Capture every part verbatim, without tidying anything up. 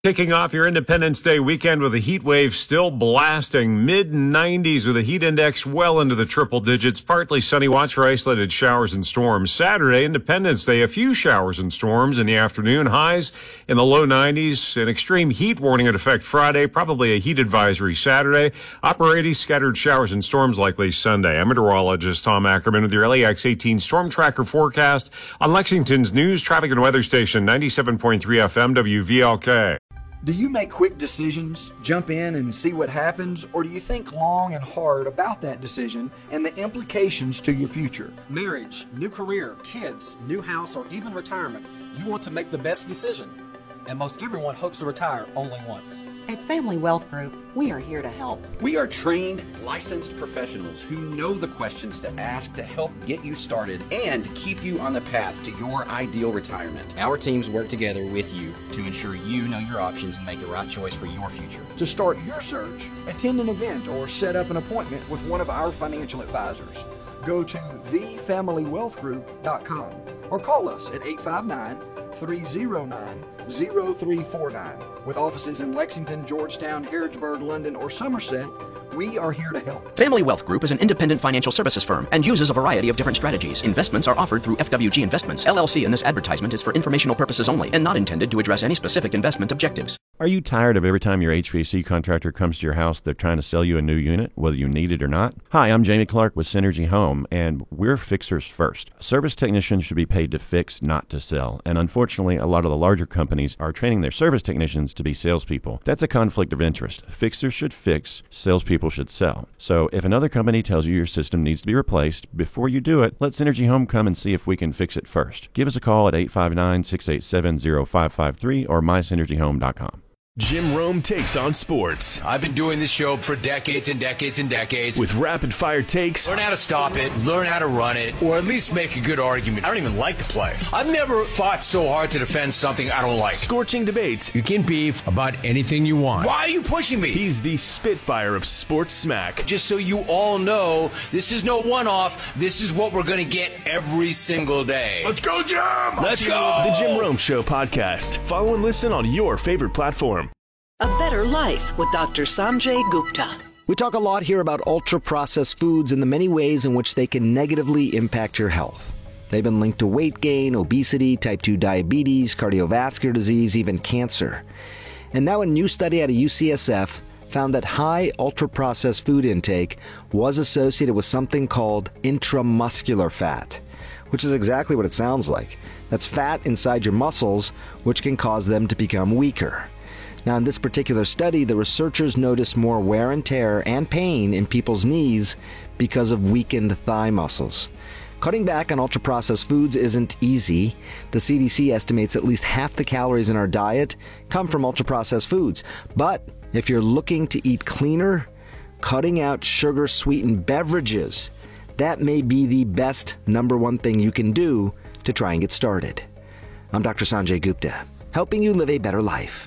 Kicking off your Independence Day weekend with a heat wave still blasting mid nineties with a heat index well into the triple digits. Partly sunny, watch for isolated showers and storms. Saturday, Independence Day, a few showers and storms in the afternoon. Highs in the low nineties. An extreme heat warning in effect Friday. Probably a heat advisory Saturday. Upper eighties, scattered showers and storms likely Sunday. I'm meteorologist Tom Ackerman with your L A X eighteen Storm Tracker forecast on Lexington's news, traffic, and weather station, ninety-seven point three F M W V L K. Do you make quick decisions, jump in and see what happens, or do you think long and hard about that decision and the implications to your future? Marriage, new career, kids, new house, or even retirement. You want to make the best decision. And most everyone hopes to retire only once. At Family Wealth Group, we are here to help. We are trained, licensed professionals who know the questions to ask to help get you started and keep you on the path to your ideal retirement. Our teams work together with you to ensure you know your options and make the right choice for your future. To start your search, attend an event or set up an appointment with one of our financial advisors. Go to the family wealth group dot com or call us at eight five nine, three oh nine, oh three four nine. With offices in Lexington, Georgetown, Harrodsburg, London, or Somerset, we are here to help. Family Wealth Group is an independent financial services firm and uses a variety of different strategies. Investments are offered through F W G Investments, L L C, and this advertisement is for informational purposes only and not intended to address any specific investment objectives. Are you tired of every time your H V A C contractor comes to your house, they're trying to sell you a new unit, whether you need it or not? Hi, I'm Jamie Clark with Synergy Home, and we're fixers first. Service technicians should be paid to fix, not to sell. And unfortunately, a lot of the larger companies are training their service technicians to be salespeople. That's a conflict of interest. Fixers should fix, salespeople should sell. So if another company tells you your system needs to be replaced, before you do it, let Synergy Home come and see if we can fix it first. Give us a call at eight five nine, six eight seven, oh five five three or my synergy home dot com. Jim Rome takes on sports. I've been doing this show for decades and decades and decades. With rapid-fire takes. Learn how to stop it, learn how to run it, or at least make a good argument. I don't even like to play. I've never fought so hard to defend something I don't like. Scorching debates. You can beef about anything you want. Why are you pushing me? He's the Spitfire of sports smack. Just so you all know, this is no one-off. This is what we're going to get every single day. Let's go, Jim! Let's go! The Jim Rome Show podcast. Follow and listen on your favorite platform. A Better Life with Doctor Sanjay Gupta. We talk a lot here about ultra-processed foods and the many ways in which they can negatively impact your health. They've been linked to weight gain, obesity, type two diabetes, cardiovascular disease, even cancer. And now a new study out of U C S F found that high ultra-processed food intake was associated with something called intramuscular fat, which is exactly what it sounds like. That's fat inside your muscles, which can cause them to become weaker. Now, in this particular study, the researchers noticed more wear and tear and pain in people's knees because of weakened thigh muscles. Cutting back on ultra-processed foods isn't easy. The C D C estimates at least half the calories in our diet come from ultra-processed foods. But if you're looking to eat cleaner, cutting out sugar-sweetened beverages, that may be the best number one thing you can do to try and get started. I'm Doctor Sanjay Gupta, helping you live a better life.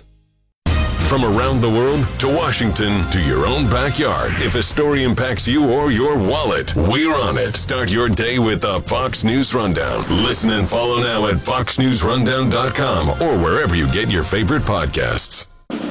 From around the world to Washington to your own backyard. If a story impacts you or your wallet, we're on it. Start your day with the Fox News Rundown. Listen and follow now at fox news rundown dot com or wherever you get your favorite podcasts.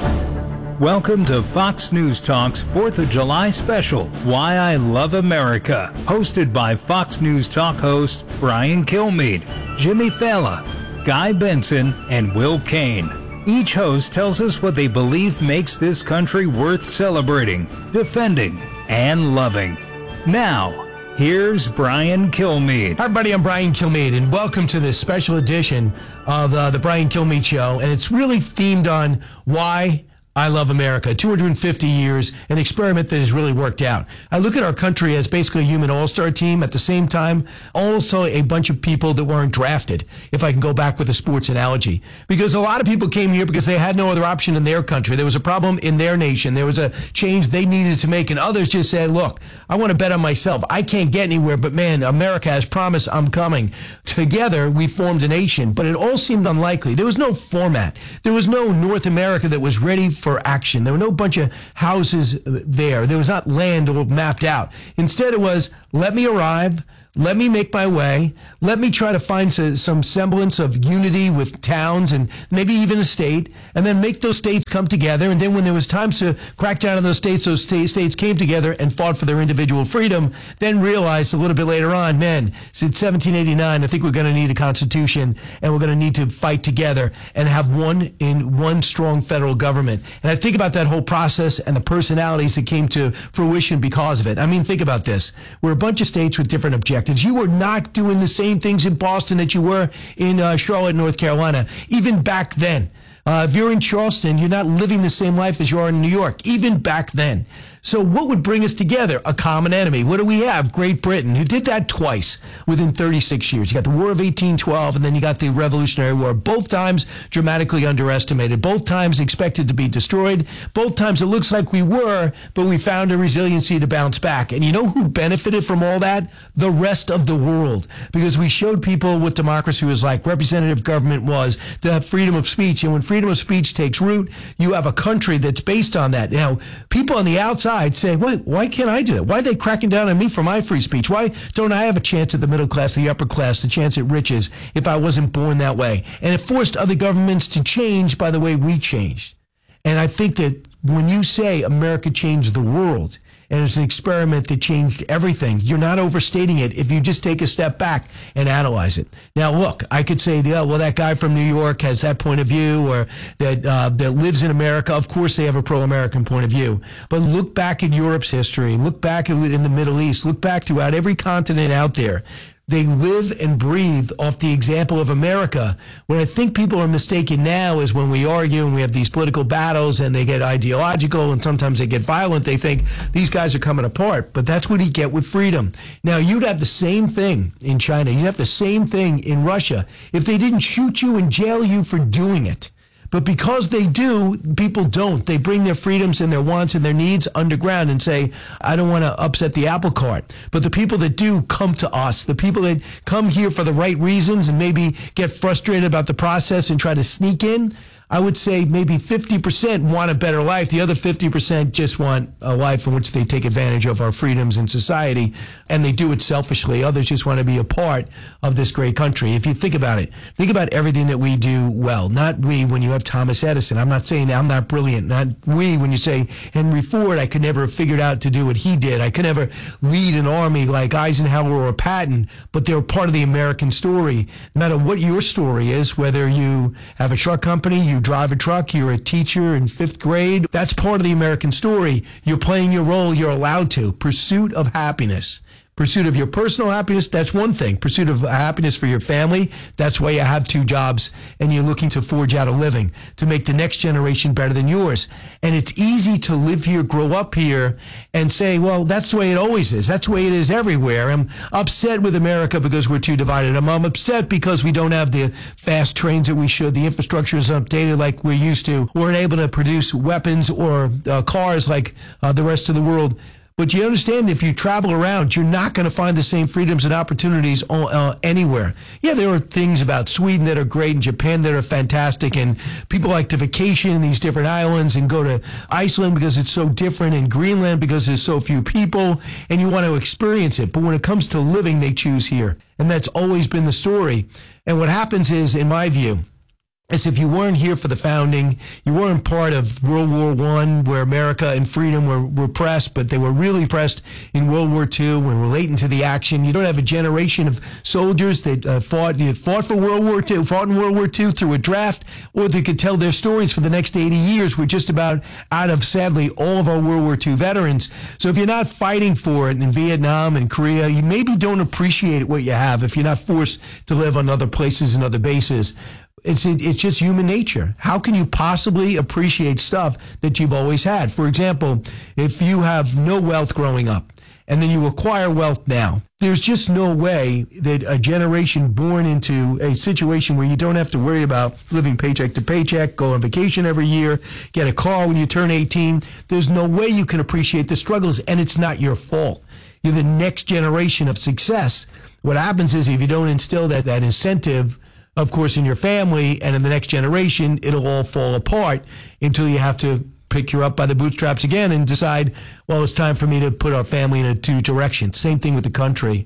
Welcome to Fox News Talk's fourth of July special, Why I Love America, hosted by Fox News Talk hosts Brian Kilmeade, Jimmy Fallon, Guy Benson, and Will Kane. Each host tells us what they believe makes this country worth celebrating, defending, and loving. Now, here's Brian Kilmeade. Hi, everybody. I'm Brian Kilmeade, and welcome to this special edition of uh, the Brian Kilmeade Show. And it's really themed on why I love America. two hundred fifty years, an experiment that has really worked out. I look at our country as basically a human all-star team. At the same time, also a bunch of people that weren't drafted, if I can go back with a sports analogy. Because a lot of people came here because they had no other option in their country. There was a problem in their nation. There was a change they needed to make. And others just said, look, I want to bet on myself. I can't get anywhere, but man, America has promised I'm coming. Together, we formed a nation. But it all seemed unlikely. There was no format. There was no North America that was ready for action. There were no bunch of houses there. There was not land all mapped out. Instead, it was, let me arrive, Let me make my way. Let me try to find some semblance of unity with towns and maybe even a state, and then make those states come together. And then when there was time to crack down on those states, those states came together and fought for their individual freedom, then realized a little bit later on, man, since seventeen eighty-nine, I think we're going to need a constitution, and we're going to need to fight together and have one in one strong federal government. And I think about that whole process and the personalities that came to fruition because of it. I mean, think about this. We're a bunch of states with different objectives. You were not doing the same things in Boston that you were in uh, Charlotte, North Carolina, even back then. Uh, if you're in Charleston, you're not living the same life as you are in New York, even back then. So what would bring us together? A common enemy. What do we have? Great Britain, who did that twice within thirty-six years. You got the War of eighteen twelve, and then you got the Revolutionary War. Both times dramatically underestimated. Both times expected to be destroyed. Both times it looks like we were, but we found a resiliency to bounce back. And you know who benefited from all that? The rest of the world. Because we showed people what democracy was like, representative government was, to have freedom of speech. And when freedom of speech takes root, you have a country that's based on that. Now, people on the outside say, why, why can't I do that? Why are they cracking down on me for my free speech? Why don't I have a chance at the middle class, the upper class, the chance at riches if I wasn't born that way? And it forced other governments to change by the way we changed. And I think that when you say America changed the world, and it's an experiment that changed everything, you're not overstating it if you just take a step back and analyze it. Now, look, I could say, oh, well, that guy from New York has that point of view, or that uh, that lives in America. Of course, they have a pro-American point of view. But look back at Europe's history. Look back in the Middle East. Look back throughout every continent out there. They live and breathe off the example of America. What I think people are mistaken now is when we argue and we have these political battles and they get ideological and sometimes they get violent, they think these guys are coming apart. But that's what you get with freedom. Now, you'd have the same thing in China. You'd have the same thing in Russia if they didn't shoot you and jail you for doing it. But because they do, people don't. They bring their freedoms and their wants and their needs underground and say, I don't want to upset the apple cart. But the people that do come to us, the people that come here for the right reasons and maybe get frustrated about the process and try to sneak in, I would say maybe fifty percent want a better life. The other fifty percent just want a life in which they take advantage of our freedoms in society, and they do it selfishly. Others just want to be a part of this great country. If you think about it, think about everything that we do well. Not we when you have Thomas Edison. I'm not saying I'm not brilliant. Not we when you say Henry Ford, I could never have figured out to do what he did. I could never lead an army like Eisenhower or Patton, but they're part of the American story. No matter what your story is, whether you have a truck company, you drive a truck, you're a teacher in fifth grade. That's part of the American story. You're playing your role. You're allowed to. Pursuit of happiness. Pursuit of your personal happiness, that's one thing. Pursuit of happiness for your family, that's why you have two jobs and you're looking to forge out a living, to make the next generation better than yours. And it's easy to live here, grow up here, and say, well, that's the way it always is. That's the way it is everywhere. I'm upset with America because we're too divided. I'm, I'm upset because we don't have the fast trains that we should. The infrastructure is updated like we're used to. We're unable to produce weapons or uh, cars like uh, the rest of the world. But you understand, if you travel around, you're not going to find the same freedoms and opportunities uh, anywhere. Yeah, there are things about Sweden that are great and Japan that are fantastic, and people like to vacation in these different islands and go to Iceland because it's so different, and Greenland because there's so few people, and you want to experience it. But when it comes to living, they choose here. And that's always been the story. And what happens is, in my view, as if you weren't here for the founding, you weren't part of World War One, where America and freedom were, were pressed, but they were really pressed in World War Two, when we're late into the action. You don't have a generation of soldiers that uh, fought, you fought for World War Two, fought in World War Two through a draft, or they could tell their stories for the next eighty years. We're just about out of, sadly, all of our World War Two veterans. So if you're not fighting for it in Vietnam and Korea, you maybe don't appreciate what you have if you're not forced to live on other places and other bases. It's it's just human nature. How can you possibly appreciate stuff that you've always had? For example, if you have no wealth growing up and then you acquire wealth now, there's just no way that a generation born into a situation where you don't have to worry about living paycheck to paycheck, go on vacation every year, get a car when you turn eighteen, there's no way you can appreciate the struggles, and it's not your fault. You're the next generation of success. What happens is, if you don't instill that, that incentive, of course, in your family and in the next generation, it'll all fall apart until you have to pick you up by the bootstraps again and decide, well, it's time for me to put our family in a new direction. Same thing with the country.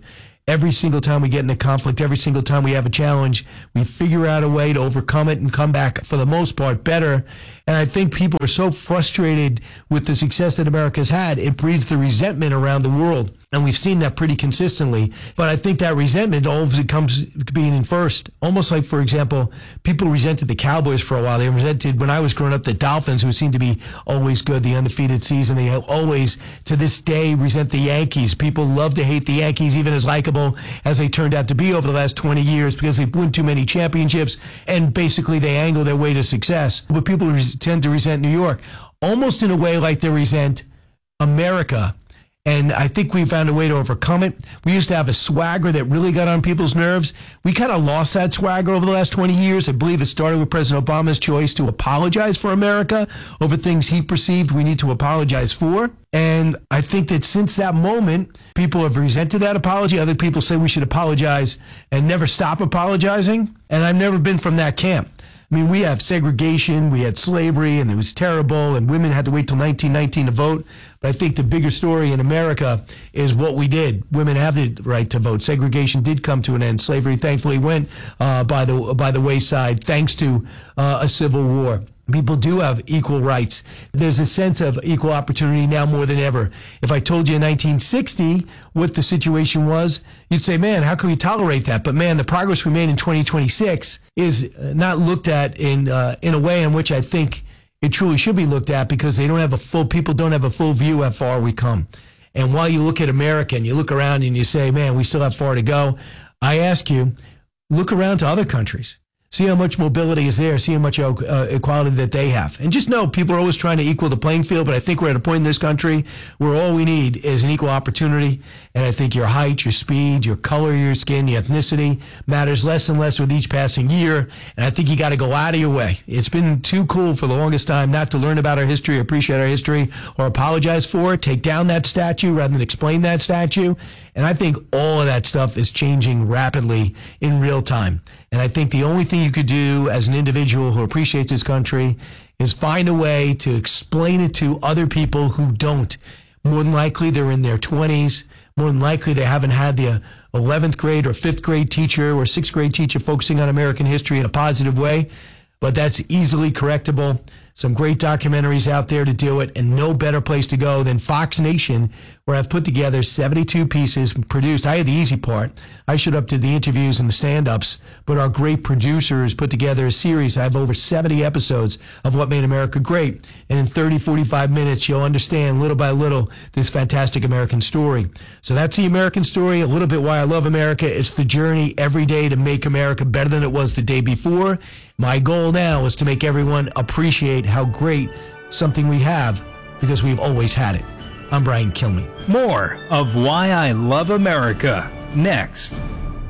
Every single time we get in a conflict, every single time we have a challenge, we figure out a way to overcome it and come back, for the most part, better. And I think people are so frustrated with the success that America's had, it breeds the resentment around the world. And we've seen that pretty consistently. But I think that resentment always comes being in first. Almost like, for example, people resented the Cowboys for a while. They resented, when I was growing up, the Dolphins, who seemed to be always good, the undefeated season. They always, to this day, resent the Yankees. People love to hate the Yankees, even as likable as they turned out to be over the last twenty years, because they win too many championships, and basically they angle their way to success. But people tend to resent New York, almost in a way like they resent America. And I think we found a way to overcome it. We used to have a swagger that really got on people's nerves. We kind of lost that swagger over the last twenty years. I believe it started with President Obama's choice to apologize for America over things he perceived we need to apologize for. And I think that since that moment, people have resented that apology. Other people say we should apologize and never stop apologizing. And I've never been from that camp. I mean, we have segregation, we had slavery, and it was terrible, and women had to wait till nineteen nineteen to vote. But I think the bigger story in America is what we did. Women have the right to vote. Segregation did come to an end. Slavery, thankfully, went uh, by the by the wayside thanks to uh, a civil war. People do have equal rights. There's a sense of equal opportunity now more than ever. If I told you in nineteen sixty what the situation was, you'd say, man, how can we tolerate that? But man, the progress we made in twenty twenty-six is not looked at in uh, in a way in which I think it truly should be looked at, because they don't have a full, people don't have a full view how far we come. And while you look at America and you look around and you say, man, we still have far to go, I ask you, look around to other countries. See how much mobility is there. See how much uh, equality that they have. And just know, people are always trying to equal the playing field, but I think we're at a point in this country where all we need is an equal opportunity. And I think your height, your speed, your color, your skin, your ethnicity matters less and less with each passing year. And I think you got to go out of your way. It's been too cool for the longest time not to learn about our history, appreciate our history, or apologize for it, take down that statue rather than explain that statue. And I think all of that stuff is changing rapidly in real time. And I think the only thing you could do as an individual who appreciates this country is find a way to explain it to other people who don't. More than likely, they're in their twenties. More than likely, they haven't had the eleventh grade or fifth grade teacher or sixth grade teacher focusing on American history in a positive way. But that's easily correctable. Some great documentaries out there to do it, and no better place to go than Fox Nation, where I've put together seventy-two pieces produced. I had the easy part. I showed up to the interviews and the stand-ups, but our great producers put together a series. I have over seventy episodes of What Made America Great, and in thirty, forty-five minutes, you'll understand little by little this fantastic American story. So that's the American story, a little bit why I love America. It's the journey every day to make America better than it was the day before. My goal now is to make everyone appreciate how great something we have, because we've always had it. I'm Brian Kilmeade. More of Why I Love America next.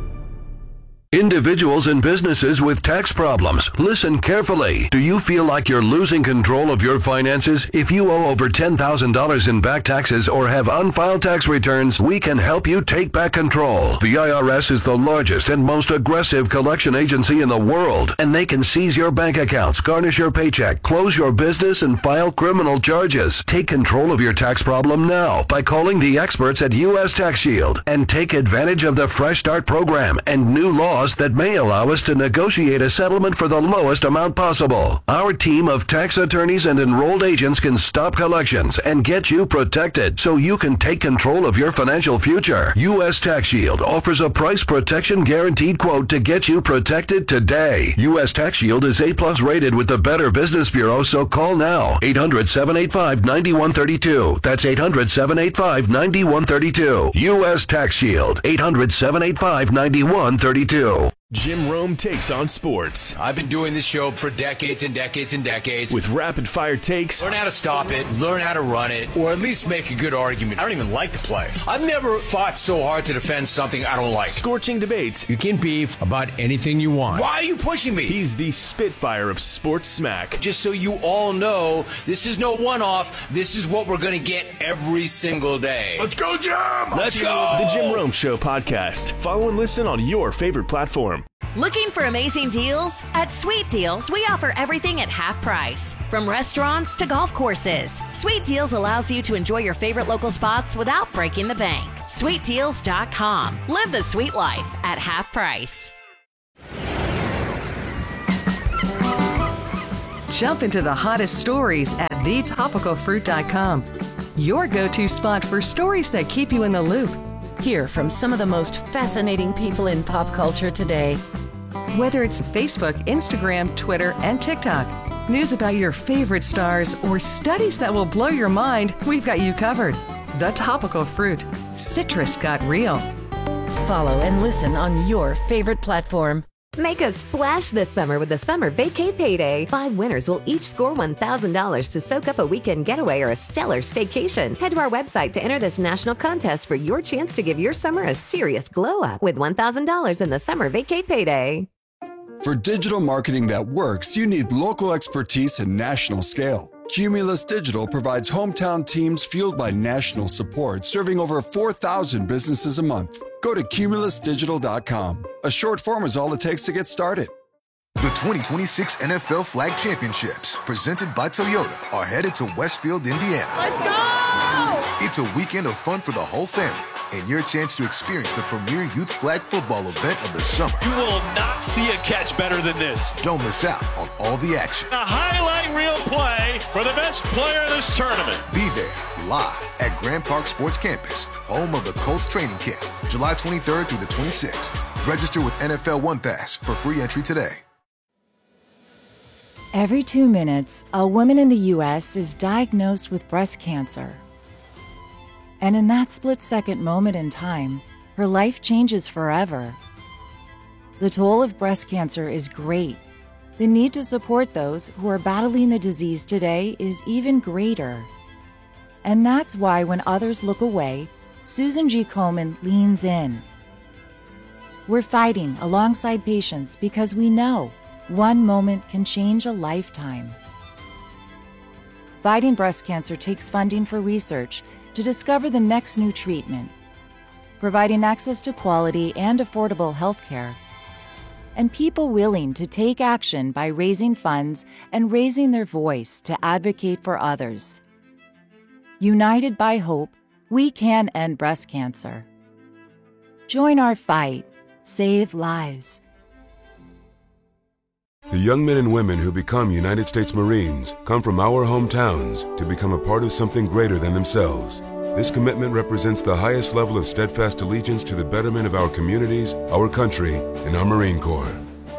Individuals and businesses with tax problems, listen carefully. Do you feel like you're losing control of your finances? If you owe over ten thousand dollars in back taxes or have unfiled tax returns, we can help you take back control. The I R S is the largest and most aggressive collection agency in the world, and they can seize your bank accounts, garnish your paycheck, close your business, and file criminal charges. Take control of your tax problem now by calling the experts at U S Tax Shield, and take advantage of the Fresh Start program and new laws that may allow us to negotiate a settlement for the lowest amount possible. Our team of tax attorneys and enrolled agents can stop collections and get you protected so you can take control of your financial future. U S Tax Shield offers a price protection guaranteed quote to get you protected today. U S Tax Shield is A plus rated with the Better Business Bureau, so call now. eight hundred, seven eight five, nine one three two. That's eight hundred, seven eight five, nine one three two. U S Tax Shield. eight hundred, seven eight five, nine one three two. Jim Rome takes on sports. I've been doing this show for decades and decades and decades. With rapid-fire takes. Learn how to stop it, learn how to run it, or at least make a good argument. I don't even like the play. I've never fought so hard to defend something I don't like. Scorching debates. You can beef about anything you want. Why are you pushing me? He's the Spitfire of sports smack. Just so you all know, this is no one-off. This is what we're going to get every single day. Let's go, Jim! Let's go! The Jim Rome Show podcast. Follow and listen on your favorite platform. Looking for amazing deals? At Sweet Deals, we offer everything at half price. From restaurants to golf courses, Sweet Deals allows you to enjoy your favorite local spots without breaking the bank. sweet deals dot com. Live the sweet life at half price. Jump into the hottest stories at the topical fruit dot com. Your go-to spot for stories that keep you in the loop. Hear from some of the most fascinating people in pop culture today. Whether it's Facebook, Instagram, Twitter, and TikTok, news about your favorite stars, or studies that will blow your mind, we've got you covered. The Topical Fruit. Citrus got real. Follow and listen on your favorite platform. Make a splash this summer with the Summer Vacay Payday. Five winners will each score one thousand dollars to soak up a weekend getaway or a stellar staycation. Head to our website to enter this national contest for your chance to give your summer a serious glow up with one thousand dollars in the Summer Vacay Payday. For digital marketing that works, you need local expertise and national scale. Cumulus Digital provides hometown teams fueled by national support, serving over four thousand businesses a month. Go to cumulus digital dot com. A short form is all it takes to get started. The twenty twenty-six N F L Flag Championships, presented by Toyota, are headed to Westfield, Indiana. Let's go! It's a weekend of fun for the whole family, and your chance to experience the premier youth flag football event of the summer. You will not see a catch better than this. Don't miss out on all the action. A highlight reel play for the best player in this tournament. Be there, live at Grand Park Sports Campus, home of the Colts training camp, July twenty-third through the twenty-sixth. Register with N F L One Pass for free entry today. Every two minutes, a woman in the U S is diagnosed with breast cancer. And in that split-second moment in time, her life changes forever. The toll of breast cancer is great. The need to support those who are battling the disease today is even greater. And that's why when others look away, Susan G. Komen leans in. We're fighting alongside patients because we know one moment can change a lifetime. Fighting breast cancer takes funding for research to discover the next new treatment, providing access to quality and affordable health care, and people willing to take action by raising funds and raising their voice to advocate for others. United by hope, we can end breast cancer. Join our fight. Save lives. The young men and women who become United States Marines come from our hometowns to become a part of something greater than themselves. This commitment represents the highest level of steadfast allegiance to the betterment of our communities, our country, and our Marine Corps.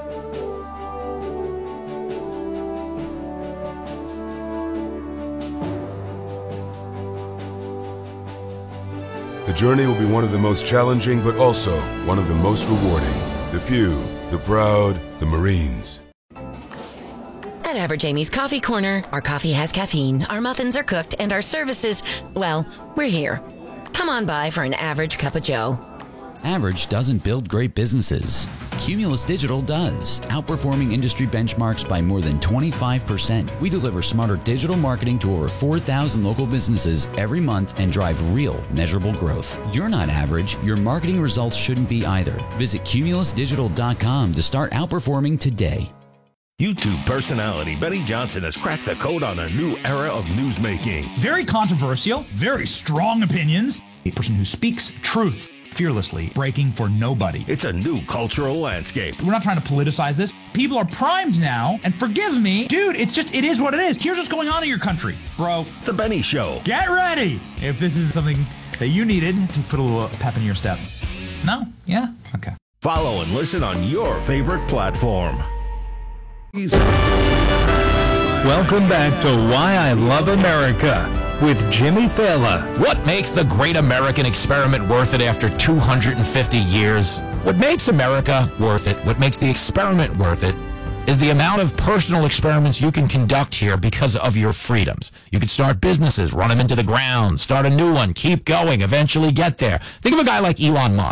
The journey will be one of the most challenging, but also one of the most rewarding. The few, the proud, the Marines. At Average Amy's Coffee Corner, our coffee has caffeine, our muffins are cooked, and our services, well, we're here. Come on by for an average cup of joe. Average doesn't build great businesses. Cumulus Digital does, outperforming industry benchmarks by more than twenty-five percent. We deliver smarter digital marketing to over four thousand local businesses every month and drive real, measurable growth. You're not average. Your marketing results shouldn't be either. Visit cumulus digital dot com to start outperforming today. YouTube personality Benny Johnson has cracked the code on a new era of newsmaking. Very controversial, very strong opinions. A person who speaks truth fearlessly, breaking for nobody. It's a new cultural landscape. We're not trying to politicize this. People are primed now, and forgive me, dude, it's just, it is what it is. Here's what's going on in your country, bro. The Benny Show. Get ready if this is something that you needed to put a little pep in your step. No? Yeah? Okay. Follow and listen on your favorite platform. Welcome back to Why I Love America with Jimmy Fallon. What makes the great American experiment worth it after two hundred fifty years? What makes America worth it, what makes the experiment worth it, is the amount of personal experiments you can conduct here because of your freedoms. You can start businesses, run them into the ground, start a new one, keep going, eventually get there. Think of a guy like Elon Musk,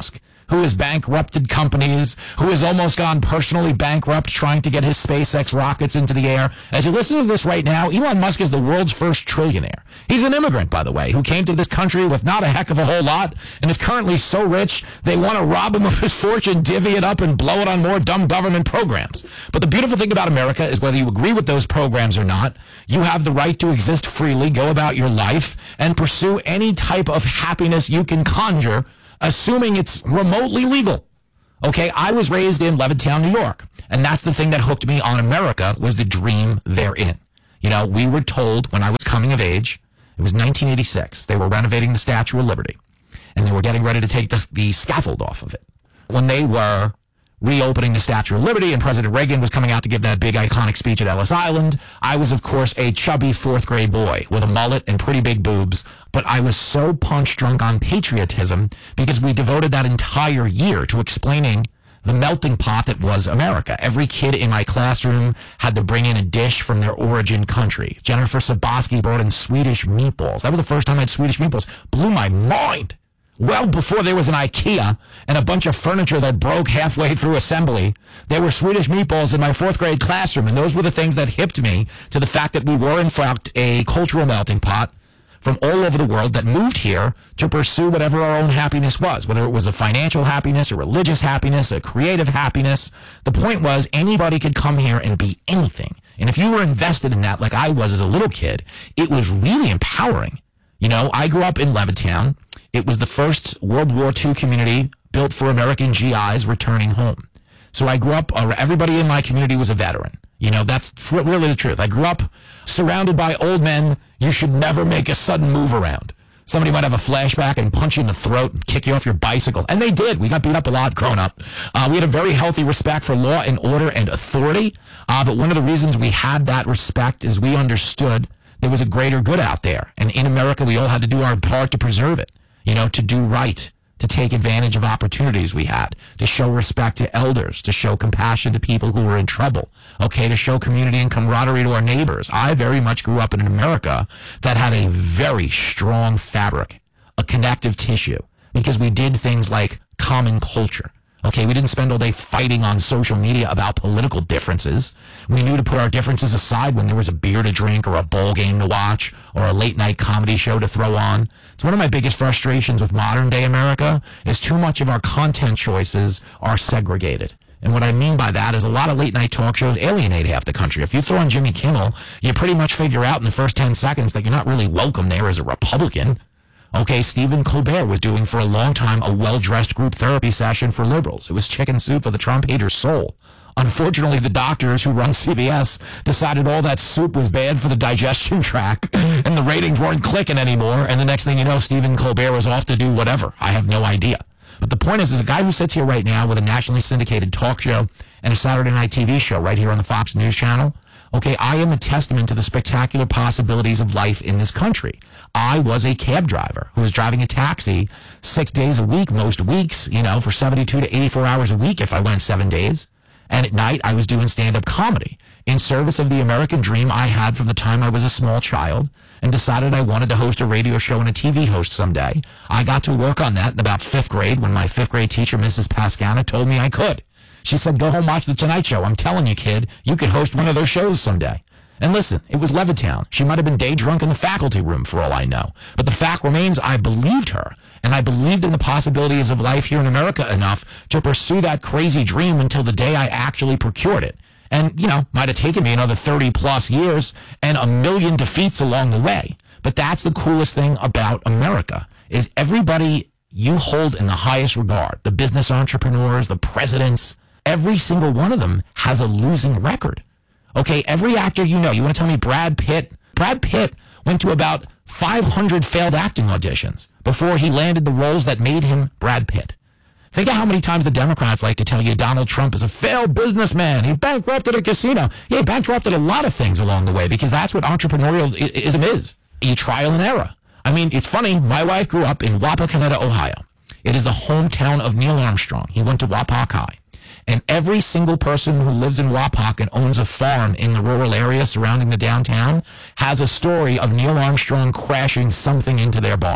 who has bankrupted companies, who has almost gone personally bankrupt trying to get his SpaceX rockets into the air. As you listen to this right now, Elon Musk is the world's first trillionaire. He's an immigrant, by the way, who came to this country with not a heck of a whole lot and is currently so rich they want to rob him of his fortune, divvy it up, and blow it on more dumb government programs. But the beautiful thing about America is whether you agree with those programs or not, you have the right to exist freely, go about your life, and pursue any type of happiness you can conjure, assuming it's remotely legal. Okay, I was raised in Levittown, New York, and that's the thing that hooked me on America, was the dream therein. You know, we were told when I was coming of age, it was nineteen eighty-six, they were renovating the Statue of Liberty, and they were getting ready to take the, the scaffold off of it. When they were reopening the Statue of Liberty and President Reagan was coming out to give that big iconic speech at Ellis Island, I was, of course, a chubby fourth grade boy with a mullet and pretty big boobs, but I was so punch drunk on patriotism because we devoted that entire year to explaining the melting pot that was America. Every kid in my classroom had to bring in a dish from their origin country. Jennifer Saboski brought in Swedish meatballs. That was the first time I had Swedish meatballs. Blew my mind. Well before there was an IKEA and a bunch of furniture that broke halfway through assembly, there were Swedish meatballs in my fourth grade classroom, and those were the things that hipped me to the fact that we were, in fact, a cultural melting pot from all over the world that moved here to pursue whatever our own happiness was, whether it was a financial happiness, a religious happiness, a creative happiness. The point was anybody could come here and be anything. And if you were invested in that like I was as a little kid, it was really empowering. You know, I grew up in Levittown. It was the first World War Two community built for American G Is returning home. So I grew up, uh, everybody in my community was a veteran. You know, that's really the truth. I grew up surrounded by old men. You should never make a sudden move around. Somebody might have a flashback and punch you in the throat and kick you off your bicycle. And they did. We got beat up a lot growing up. Uh, we had a very healthy respect for law and order and authority. Uh, but one of the reasons we had that respect is we understood there was a greater good out there. And in America, we all had to do our part to preserve it. You know, to do right, to take advantage of opportunities we had, to show respect to elders, to show compassion to people who were in trouble, okay, to show community and camaraderie to our neighbors. I very much grew up in an America that had a very strong fabric, a connective tissue, because we did things like common culture. Okay, we didn't spend all day fighting on social media about political differences. We knew to put our differences aside when there was a beer to drink or a ball game to watch or a late night comedy show to throw on. It's one of my biggest frustrations with modern day America is too much of our content choices are segregated. And what I mean by that is a lot of late night talk shows alienate half the country. If you throw on Jimmy Kimmel, you pretty much figure out in the first ten seconds that you're not really welcome there as a Republican. Okay, Stephen Colbert was doing for a long time a well-dressed group therapy session for liberals. It was chicken soup for the Trump hater's soul. Unfortunately, the doctors who run C B S decided all that soup was bad for the digestion tract, and the ratings weren't clicking anymore, and the next thing you know, Stephen Colbert was off to do whatever. I have no idea. But the point is, is a guy who sits here right now with a nationally syndicated talk show and a Saturday night T V show right here on the Fox News Channel, okay, I am a testament to the spectacular possibilities of life in this country. I was a cab driver who was driving a taxi six days a week, most weeks, you know, for seventy-two to eighty-four hours a week if I went seven days. And at night, I was doing stand-up comedy in service of the American dream I had from the time I was a small child and decided I wanted to host a radio show and a T V host someday. I got to work on that in about fifth grade when my fifth grade teacher, Missus Pascana, told me I could. She said, go home, watch The Tonight Show. I'm telling you, kid, you could host one of those shows someday. And listen, it was Levittown. She might have been day drunk in the faculty room for all I know. But the fact remains, I believed her. And I believed in the possibilities of life here in America enough to pursue that crazy dream until the day I actually procured it. And, you know, might have taken me another thirty plus years and a million defeats along the way. But that's the coolest thing about America, is everybody you hold in the highest regard, the business entrepreneurs, the presidents, every single one of them has a losing record. Okay, every actor you know, you want to tell me Brad Pitt? Brad Pitt went to about five hundred failed acting auditions before he landed the roles that made him Brad Pitt. Think of how many times the Democrats like to tell you Donald Trump is a failed businessman. He bankrupted a casino. He bankrupted a lot of things along the way because that's what entrepreneurialism is. You trial and error. I mean, it's funny. My wife grew up in Wapakoneta, Ohio. It is the hometown of Neil Armstrong. He went to Wapak High. And every single person who lives in Wapak and owns a farm in the rural area surrounding the downtown has a story of Neil Armstrong crashing something into their barn.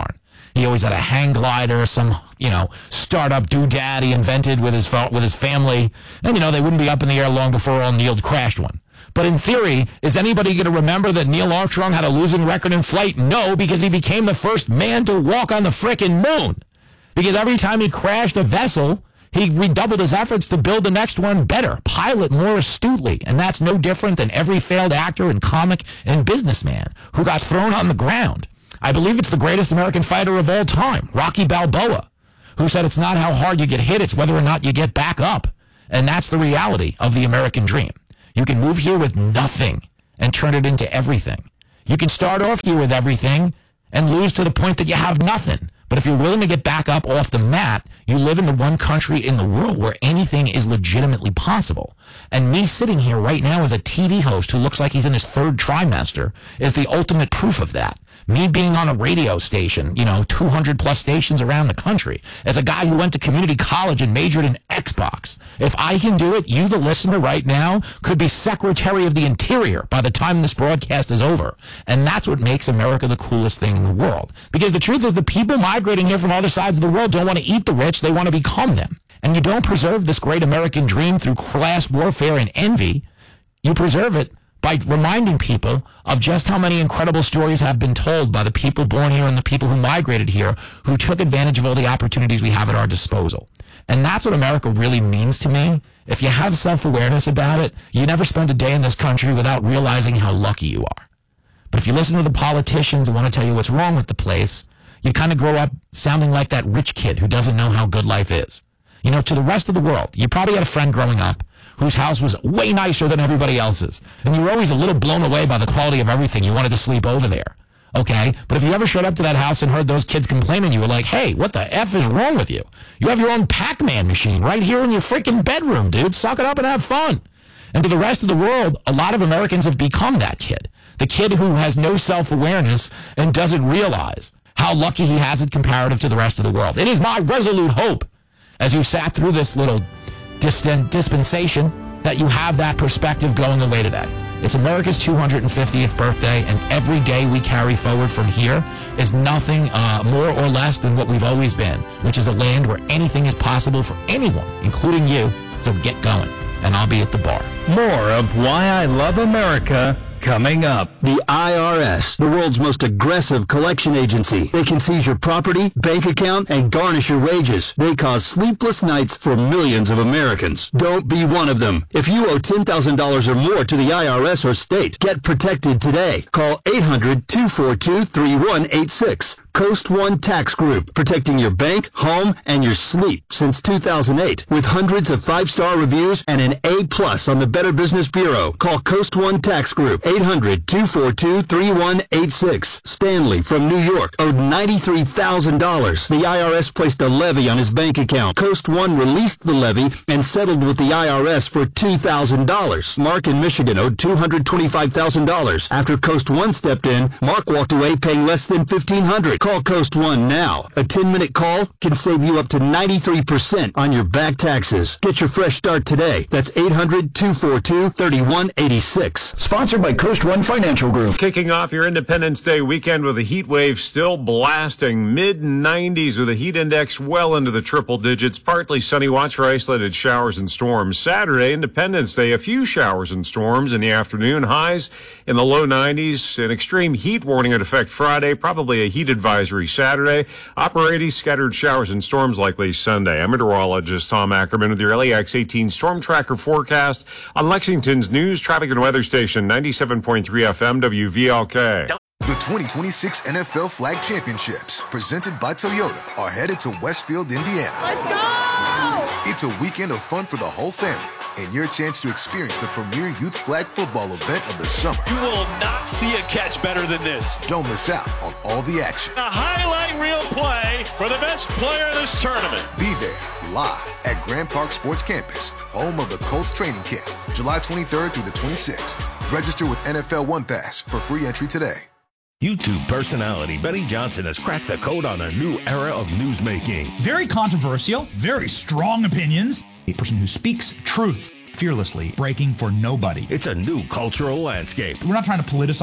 He always had a hang glider, some, you know, startup doodad he invented with his fa- with his family. And, you know, they wouldn't be up in the air long before old Neil crashed one. But in theory, is anybody going to remember that Neil Armstrong had a losing record in flight? No, because he became the first man to walk on the frickin' moon. Because every time he crashed a vessel, he redoubled his efforts to build the next one better, pilot more astutely. And that's no different than every failed actor and comic and businessman who got thrown on the ground. I believe it's the greatest American fighter of all time, Rocky Balboa, who said it's not how hard you get hit, it's whether or not you get back up. And that's the reality of the American dream. You can move here with nothing and turn it into everything. You can start off here with everything and lose to the point that you have nothing. But if you're willing to get back up off the mat, you live in the one country in the world where anything is legitimately possible. And me sitting here right now as a T V host who looks like he's in his third trimester is the ultimate proof of that. Me being on a radio station, you know, two hundred plus stations around the country, as a guy who went to community college and majored in Xbox. If I can do it, you, the listener right now, could be Secretary of the Interior by the time this broadcast is over. And that's what makes America the coolest thing in the world. Because the truth is the people migrating here from other sides of the world don't want to eat the rich, they want to become them. And you don't preserve this great American dream through class warfare and envy. You preserve it by reminding people of just how many incredible stories have been told by the people born here and the people who migrated here, who took advantage of all the opportunities we have at our disposal. And that's what America really means to me. If you have self-awareness about it, you never spend a day in this country without realizing how lucky you are. But if you listen to the politicians who want to tell you what's wrong with the place, you kind of grow up sounding like that rich kid who doesn't know how good life is. You know, to the rest of the world, you probably had a friend growing up whose house was way nicer than everybody else's. And you were always a little blown away by the quality of everything. You wanted to sleep over there. Okay? But if you ever showed up to that house and heard those kids complaining, you were like, hey, what the F is wrong with you? You have your own Pac-Man machine right here in your freaking bedroom, dude. Suck it up and have fun. And to the rest of the world, a lot of Americans have become that kid. The kid who has no self-awareness and doesn't realize how lucky he has it comparative to the rest of the world. It is my resolute hope, as you sat through this little distant dispensation, that you have that perspective going away today. It's America's two hundred fiftieth birthday, and every day we carry forward from here is nothing uh, more or less than what we've always been, which is a land where anything is possible for anyone, including you. So get going, and I'll be at the bar. More of Why I Love America coming up. The I R S, the world's most aggressive collection agency. They can seize your property, bank account, and garnish your wages. They cause sleepless nights for millions of Americans. Don't be one of them. If you owe ten thousand dollars or more to the I R S or state, get protected today. Call eight hundred, two four two, three one eight six. Coast One Tax Group, protecting your bank, home, and your sleep since two thousand eight. With hundreds of five-star reviews and an A plus on the Better Business Bureau. Call Coast One Tax Group, eight hundred, two four two, three one eight six. Stanley from New York owed ninety-three thousand dollars. The I R S placed a levy on his bank account. Coast One released the levy and settled with the I R S for two thousand dollars. Mark in Michigan owed two hundred twenty-five thousand dollars. After Coast One stepped in, Mark walked away paying less than fifteen hundred dollars. Call Coast One now. A ten-minute call can save you up to ninety-three percent on your back taxes. Get your fresh start today. That's eight hundred, two four two, three one eight six. Sponsored by Coast One Financial Group. Kicking off your Independence Day weekend with a heat wave still blasting mid nineties with a heat index well into the triple digits. Partly sunny, watch for isolated showers and storms. Saturday, Independence Day, a few showers and storms in the afternoon. Highs in the low nineties. An extreme heat warning in effect Friday. Probably a heat advisory Saturday. Upper eighties, scattered showers and storms likely Sunday. I'm meteorologist Tom Ackerman with your L E X eighteen Storm Tracker forecast on Lexington's news, traffic, and weather station, ninety-seven point three F M W V L K. The twenty twenty-six N F L Flag Championships, presented by Toyota, are headed to Westfield, Indiana. Let's go! It's a weekend of fun for the whole family, and your chance to experience the premier youth flag football event of the summer. You will not see a catch better than this. Don't miss out on all the action. A highlight reel play for the best player in this tournament. Be there live at Grand Park Sports Campus, home of the Colts training camp, July twenty-third through the twenty-sixth. Register with N F L One Pass for free entry today. YouTube personality Benny Johnson has cracked the code on a new era of newsmaking. Very controversial, very strong opinions. A person who speaks truth fearlessly, breaking for nobody. It's a new cultural landscape. We're not trying to politicize this.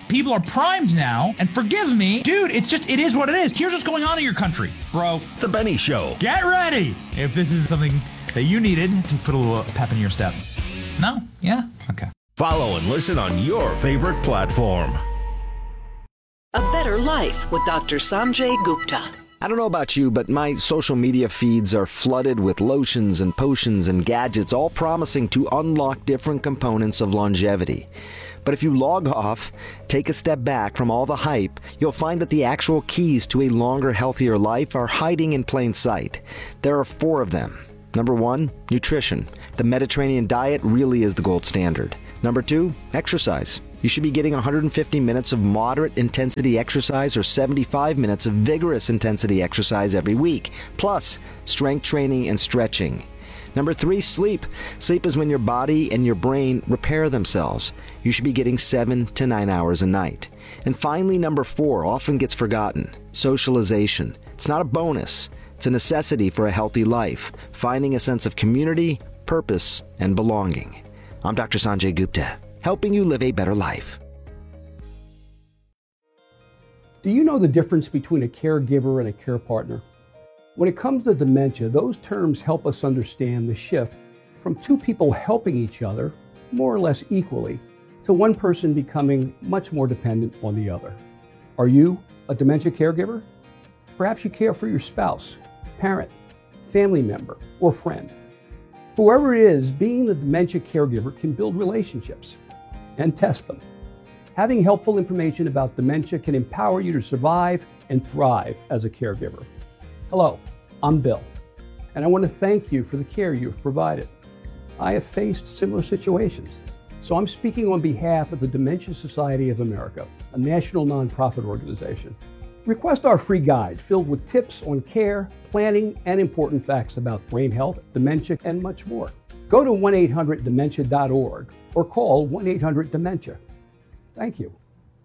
People are primed now, and forgive me, dude, it's just, it is what it is. Here's what's going on in your country, bro. The Benny Show. Get ready if this is something that you needed to put a little pep in your step. No? Yeah? Okay. Follow and listen on your favorite platform. A Better Life with Doctor Sanjay Gupta. I don't know about you, but my social media feeds are flooded with lotions and potions and gadgets, all promising to unlock different components of longevity. But if you log off, take a step back from all the hype, you'll find that the actual keys to a longer, healthier life are hiding in plain sight. There are four of them. Number one, nutrition. The Mediterranean diet really is the gold standard. Number two, exercise. You should be getting one hundred fifty minutes of moderate intensity exercise or seventy-five minutes of vigorous intensity exercise every week, plus strength training and stretching. Number three, sleep. Sleep is when your body and your brain repair themselves. You should be getting seven to nine hours a night. And finally, number four, often gets forgotten, socialization. It's not a bonus. It's a necessity for a healthy life, finding a sense of community, purpose, and belonging. I'm Doctor Sanjay Gupta, helping you live a better life. Do you know the difference between a caregiver and a care partner? When it comes to dementia, those terms help us understand the shift from two people helping each other, more or less equally, to one person becoming much more dependent on the other. Are you a dementia caregiver? Perhaps you care for your spouse, parent, family member, or friend. Whoever it is, being the dementia caregiver can build relationships and test them. Having helpful information about dementia can empower you to survive and thrive as a caregiver. Hello, I'm Bill, and I want to thank you for the care you've provided. I have faced similar situations, so I'm speaking on behalf of the Dementia Society of America, a national nonprofit organization. Request our free guide filled with tips on care, planning, and important facts about brain health, dementia, and much more. Go to one eight hundred dementia dot org or call one eight hundred dementia. Thank you.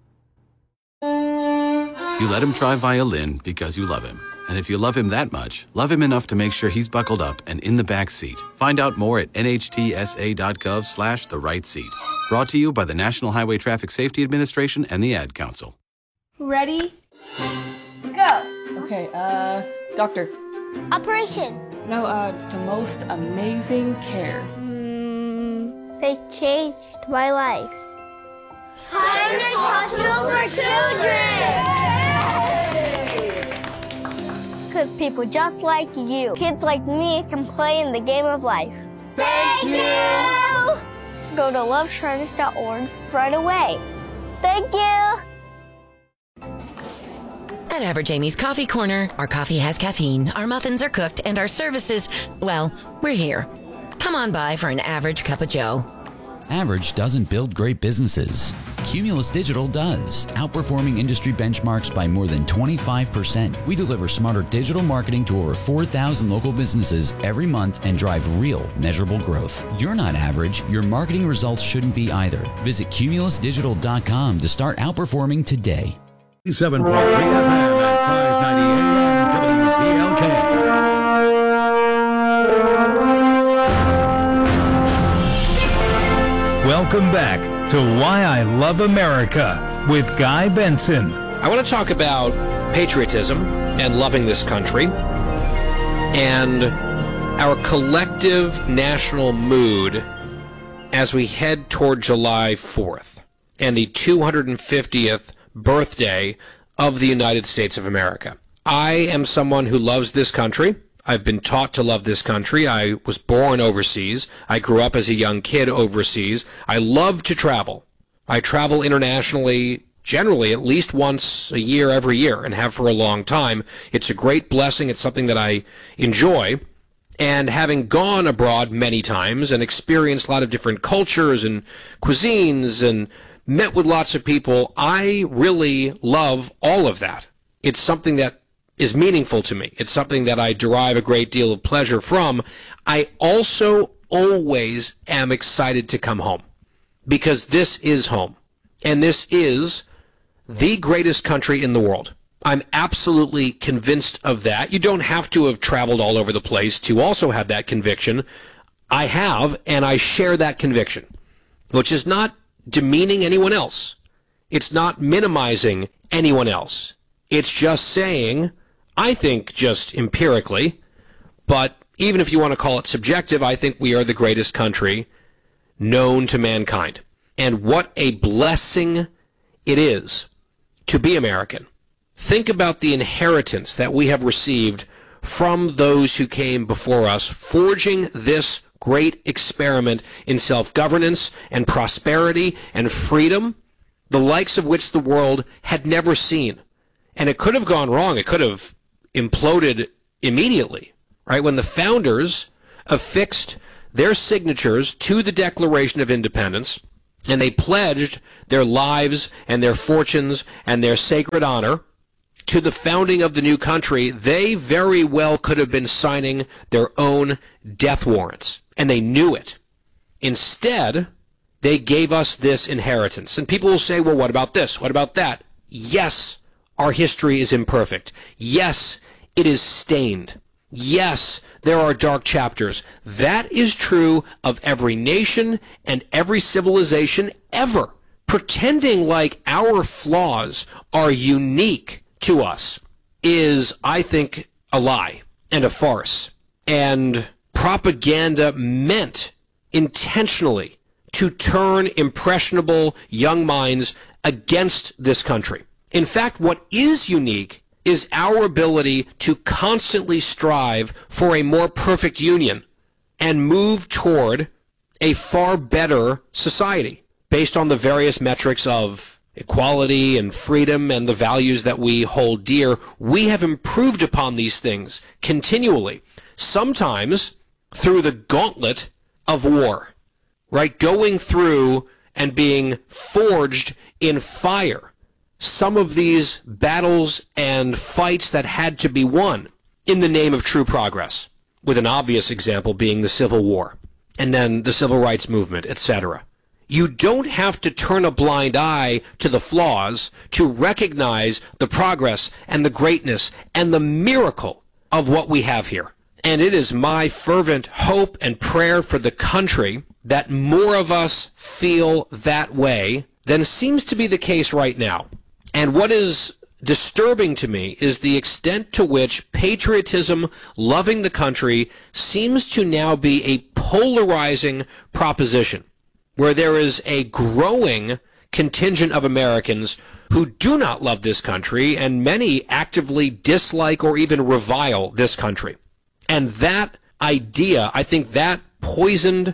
You let him try violin because you love him. And if you love him that much, love him enough to make sure he's buckled up and in the back seat. Find out more at N H T S A dot gov slash the right seat. Brought to you by the National Highway Traffic Safety Administration and the Ad Council. Ready? Go. Okay, uh, doctor. Operation. No, uh, the most amazing care. Mm, they changed my life. Highness Hospital for Children! Because people just like you, kids like me, can play in the game of life. Thank you! Go to love shriners dot org right away. Thank you! At Average Amy's Coffee Corner, our coffee has caffeine, our muffins are cooked, and our services, well, we're here. Come on by for an average cup of joe. Average doesn't build great businesses. Cumulus Digital does, outperforming industry benchmarks by more than twenty-five percent. We deliver smarter digital marketing to over four thousand local businesses every month and drive real, measurable growth. You're not average. Your marketing results shouldn't be either. Visit cumulus digital dot com to start outperforming today. seven point three F M at five ninety A M W T L K. Welcome back to Why I Love America with Guy Benson. I want to talk about patriotism and loving this country and our collective national mood as we head toward July fourth and the two hundred fiftieth birthday of the United States of America. I am someone who loves this country. I've been taught to love this country. I was born overseas. I grew up as a young kid overseas. I love to travel. I travel internationally generally at least once a year every year and have for a long time. It's a great blessing. It's something that I enjoy. And having gone abroad many times and experienced a lot of different cultures and cuisines and met with lots of people, I really love all of that. It's something that is meaningful to me. It's something that I derive a great deal of pleasure from. I also always am excited to come home because this is home. And this is the greatest country in the world. I'm absolutely convinced of that. You don't have to have traveled all over the place to also have that conviction. I have, and I share that conviction, which is not demeaning anyone else. It's not minimizing anyone else. It's just saying, I think just empirically, but even if you want to call it subjective, I think we are the greatest country known to mankind. And what a blessing it is to be American. Think about the inheritance that we have received from those who came before us, forging this great experiment in self-governance and prosperity and freedom, the likes of which the world had never seen. And it could have gone wrong. It could have imploded immediately, right? When the founders affixed their signatures to the Declaration of Independence, and they pledged their lives and their fortunes and their sacred honor to the founding of the new country, they very well could have been signing their own death warrants, and they knew it. Instead, they gave us this inheritance. And people will say, well, what about this? What about that? Yes, our history is imperfect. Yes, it is stained. Yes, there are dark chapters. That is true of every nation and every civilization ever. Pretending like our flaws are unique to us is, I think, a lie and a farce. And propaganda meant intentionally to turn impressionable young minds against this country. In fact, what is unique is our ability to constantly strive for a more perfect union and move toward a far better society based on the various metrics of equality and freedom and the values that we hold dear. We have improved upon these things continually, sometimes through the gauntlet of war, right? Going through and being forged in fire. Some of these battles and fights that had to be won in the name of true progress, with an obvious example being the Civil War, and then the Civil Rights Movement, et cetera. You don't have to turn a blind eye to the flaws to recognize the progress and the greatness and the miracle of what we have here. And it is my fervent hope and prayer for the country that more of us feel that way than seems to be the case right now. And what is disturbing to me is the extent to which patriotism, loving the country, seems to now be a polarizing proposition, where there is a growing contingent of Americans who do not love this country, and many actively dislike or even revile this country. And that idea, I think that poisoned,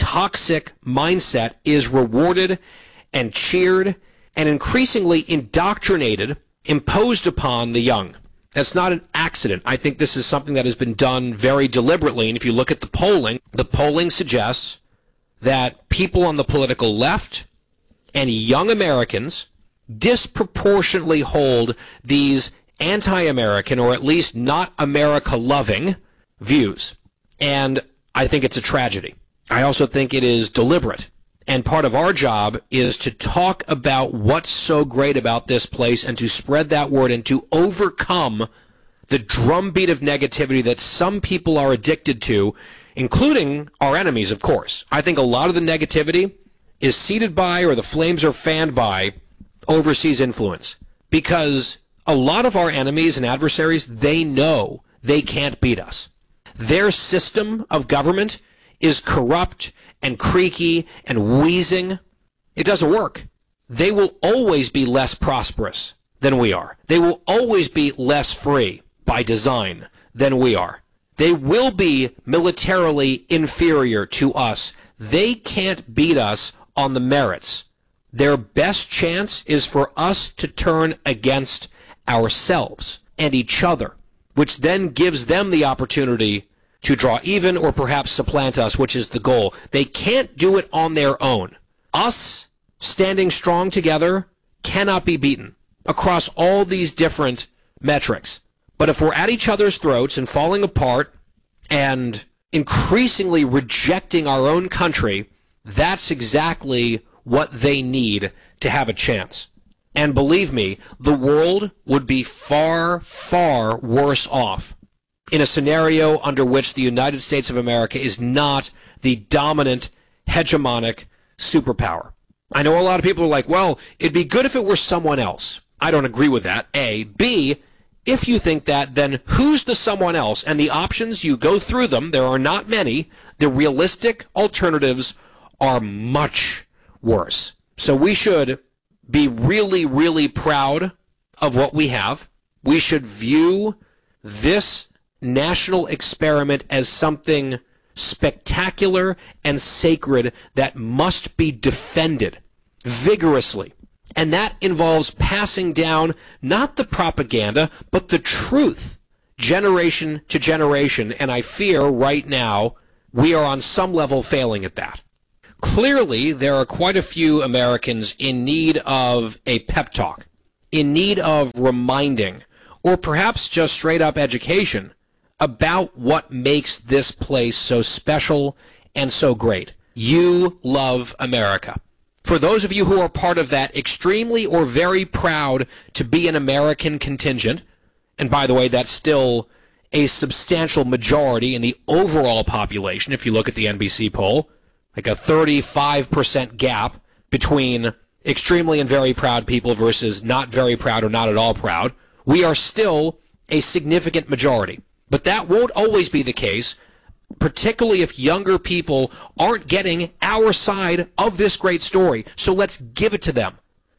toxic mindset is rewarded and cheered and increasingly indoctrinated, imposed upon the young. That's not an accident. I think this is something that has been done very deliberately. And if you look at the polling, the polling suggests that people on the political left and young Americans disproportionately hold these anti-American, or at least not America-loving, views. And I think it's a tragedy. I also think it is deliberate. And part of our job is to talk about what's so great about this place and to spread that word and to overcome the drumbeat of negativity that some people are addicted to, including our enemies, of course. I think a lot of the negativity is seeded by, or the flames are fanned by, overseas influence. Because a lot of our enemies and adversaries, they know they can't beat us. Their system of government is corrupt and creaky and wheezing. It doesn't work. They will always be less prosperous than we are. They will always be less free by design than we are. They will be militarily inferior to us. They can't beat us on the merits. Their best chance is for us to turn against ourselves and each other, which then gives them the opportunity to draw even or perhaps supplant us, which is the goal. They can't do it on their own. Us standing strong together cannot be beaten across all these different metrics. But if we're at each other's throats and falling apart and increasingly rejecting our own country, that's exactly what they need to have a chance. And believe me, the world would be far, far worse off in a scenario under which the United States of America is not the dominant, hegemonic superpower. I know a lot of people are like, well, it'd be good if it were someone else. I don't agree with that, A. B, if you think that, then who's the someone else? And the options, you go through them, there are not many. The realistic alternatives are much worse. So we should be really, really proud of what we have. We should view this national experiment as something spectacular and sacred that must be defended vigorously. And that involves passing down not the propaganda, but the truth, generation to generation. And I fear right now we are on some level failing at that. Clearly, there are quite a few Americans in need of a pep talk, in need of reminding, or perhaps just straight up education about what makes this place so special and so great. You love America. For those of you who are part of that extremely or very proud to be an American contingent, and by the way, that's still a substantial majority in the overall population, if you look at the N B C poll, like a thirty-five percent gap between extremely and very proud people versus not very proud or not at all proud, we are still a significant majority. But that won't always be the case, particularly if younger people aren't getting our side of this great story. So let's give it to them.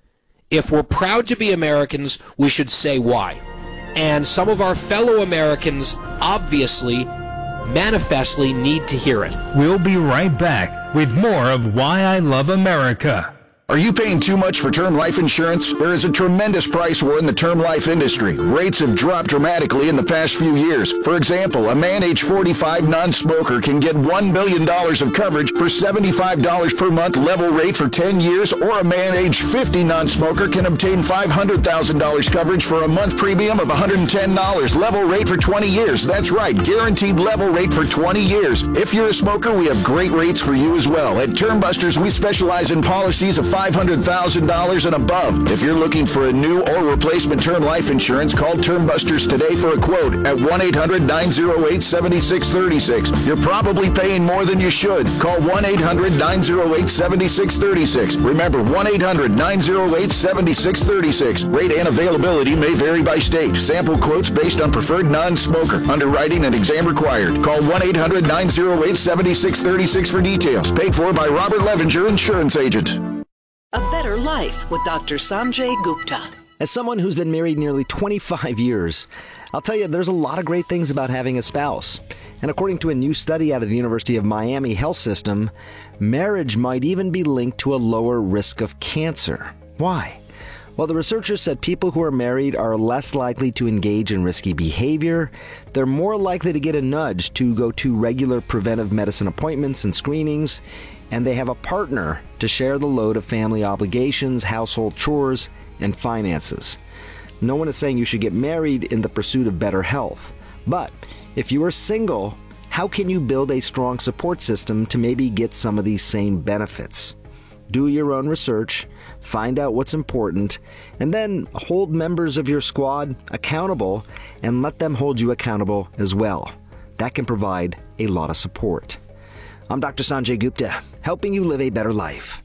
If we're proud to be Americans, we should say why. And some of our fellow Americans obviously, manifestly need to hear it. We'll be right back with more of Why I Love America. Are you paying too much for term life insurance? There is a tremendous price war in the term life industry. Rates have dropped dramatically in the past few years. For example, a man age forty-five non-smoker can get one billion dollars of coverage for seventy-five dollars per month level rate for ten years, or a man age fifty non-smoker can obtain five hundred thousand dollars coverage for a month premium of one hundred ten dollars level rate for twenty years. That's right, guaranteed level rate for twenty years. If you're a smoker, we have great rates for you as well. At Term Busters, we specialize in policies of five hundred thousand dollars and above. If you're looking for a new or replacement term life insurance, call Term Busters today for a quote at one eight hundred nine oh eight seven six three six. You're probably paying more than you should. Call one eight hundred nine oh eight seven six three six. Remember, one eight hundred nine oh eight seven six three six. Rate and availability may vary by state. Sample quotes based on preferred non-smoker. Underwriting and exam required. Call one eight hundred nine oh eight seven six three six for details. Paid for by Robert Levinger, insurance agent. A Better Life with Doctor Sanjay Gupta. As someone who's been married nearly twenty-five years, I'll tell you there's a lot of great things about having a spouse. And according to a new study out of the University of Miami Health System, marriage might even be linked to a lower risk of cancer. Why? Well, the researchers said people who are married are less likely to engage in risky behavior. They're more likely to get a nudge to go to regular preventive medicine appointments and screenings. And they have a partner to share the load of family obligations, household chores, and finances. No one is saying you should get married in the pursuit of better health. But if you are single, how can you build a strong support system to maybe get some of these same benefits? Do your own research, find out what's important, and then hold members of your squad accountable and let them hold you accountable as well. That can provide a lot of support. I'm Doctor Sanjay Gupta, helping you live a better life.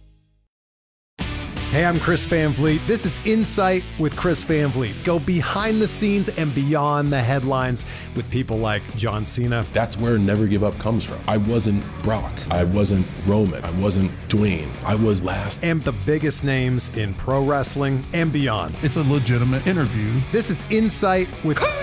Hey, I'm Chris Van Vliet. This is Insight with Chris Van Vliet. Go behind the scenes and beyond the headlines with people like John Cena. That's where Never Give Up comes from. I wasn't Brock. I wasn't Roman. I wasn't Dwayne. I was last. And the biggest names in pro wrestling and beyond. It's a legitimate interview. This is Insight with Chris